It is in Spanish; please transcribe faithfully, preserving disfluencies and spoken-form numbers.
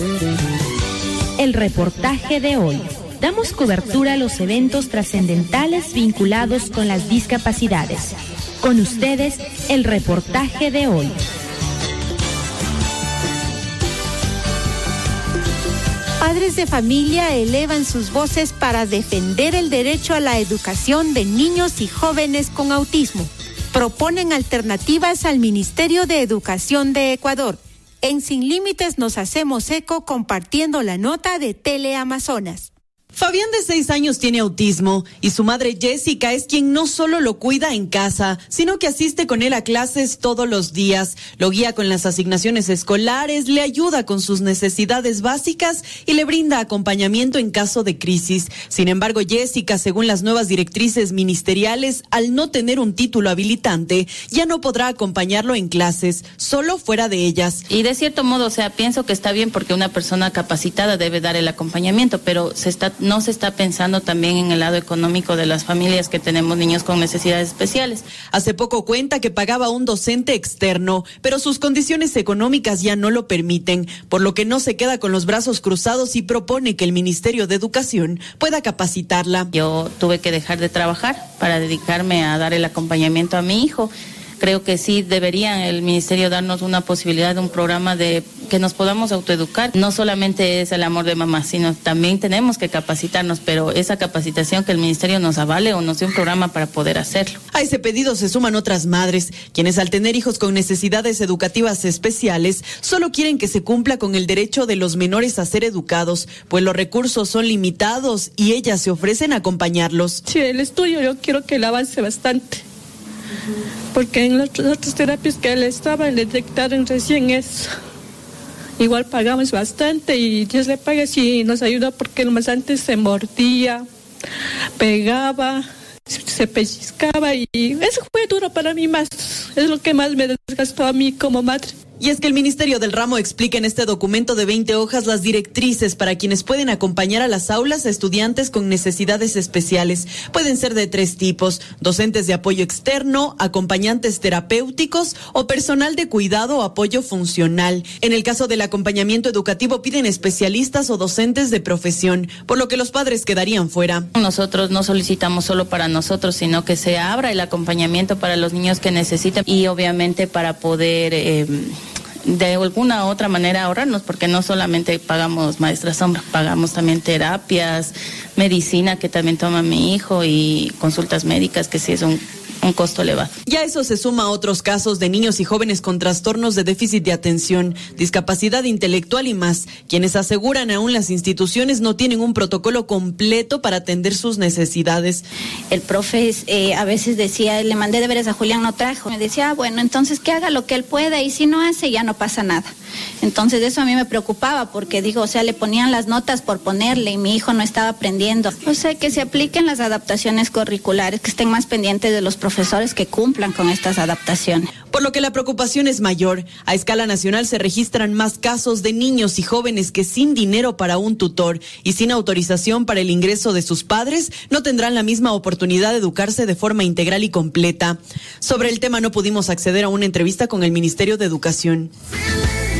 El reportaje de hoy. Damos cobertura a los eventos trascendentales vinculados con las discapacidades. Con ustedes, el reportaje de hoy. Padres de familia elevan sus voces para defender el derecho a la educación de niños y jóvenes con autismo. Proponen alternativas al Ministerio de Educación de Ecuador. En Sin Límites nos hacemos eco compartiendo la nota de Teleamazonas. Fabián, de seis años, tiene autismo y su madre Jessica es quien no solo lo cuida en casa, sino que asiste con él a clases todos los días, lo guía con las asignaciones escolares, le ayuda con sus necesidades básicas y le brinda acompañamiento en caso de crisis. Sin embargo, Jessica, según las nuevas directrices ministeriales, al no tener un título habilitante, ya no podrá acompañarlo en clases, solo fuera de ellas. Y de cierto modo, o sea, pienso que está bien porque una persona capacitada debe dar el acompañamiento, pero se está no se está pensando también en el lado económico de las familias que tenemos niños con necesidades especiales. Hace poco cuenta que pagaba un docente externo, pero sus condiciones económicas ya no lo permiten, por lo que no se queda con los brazos cruzados y propone que el Ministerio de Educación pueda capacitarla. Yo tuve que dejar de trabajar para dedicarme a dar el acompañamiento a mi hijo. Creo que sí debería el ministerio darnos una posibilidad de un programa de que nos podamos autoeducar. No solamente es el amor de mamá, sino también tenemos que capacitarnos, pero esa capacitación que el ministerio nos avale o nos dé un programa para poder hacerlo. A ese pedido se suman otras madres, quienes al tener hijos con necesidades educativas especiales, solo quieren que se cumpla con el derecho de los menores a ser educados, pues los recursos son limitados y ellas se ofrecen a acompañarlos. Sí, el estudio yo quiero que él avance bastante. Porque en las otras terapias que él estaba le detectaron recién eso. Igual pagamos bastante y Dios le pague si nos ayuda porque más antes se mordía, pegaba, se pellizcaba y eso fue duro para mí más. Es lo que más me desgastó a mí como madre. Y es que el Ministerio del Ramo explica en este documento de veinte hojas las directrices para quienes pueden acompañar a las aulas a estudiantes con necesidades especiales. Pueden ser de tres tipos: docentes de apoyo externo, acompañantes terapéuticos o personal de cuidado o apoyo funcional. En el caso del acompañamiento educativo piden especialistas o docentes de profesión, por lo que los padres quedarían fuera. Nosotros no solicitamos solo para nosotros, sino que se abra el acompañamiento para los niños que necesitan y obviamente para poder Eh, de alguna u otra manera ahorrarnos, porque no solamente pagamos maestra sombra, pagamos también terapias, medicina que también toma mi hijo y consultas médicas que sí es un un costo elevado. Ya eso se suma a otros casos de niños y jóvenes con trastornos de déficit de atención, discapacidad intelectual y más, quienes aseguran aún las instituciones no tienen un protocolo completo para atender sus necesidades. El profe eh, a veces decía, le mandé deberes a Julián, no trajo. Me decía, ah, bueno, entonces que haga lo que él pueda y si no hace ya no pasa nada. Entonces eso a mí me preocupaba porque digo, o sea, le ponían las notas por ponerle y mi hijo no estaba aprendiendo. O sea, que se apliquen las adaptaciones curriculares, que estén más pendientes de los profesores. profesores que cumplan con estas adaptaciones. Por lo que la preocupación es mayor. A escala nacional se registran más casos de niños y jóvenes que sin dinero para un tutor y sin autorización para el ingreso de sus padres no tendrán la misma oportunidad de educarse de forma integral y completa. Sobre el tema no pudimos acceder a una entrevista con el Ministerio de Educación.